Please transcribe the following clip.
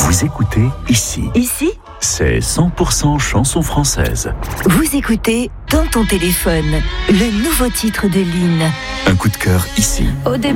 Vous écoutez ici. Ici, C'est 100% chanson française. vous écoutez Dans ton téléphone, le nouveau titre de Lynn. Un coup de cœur ici. Au début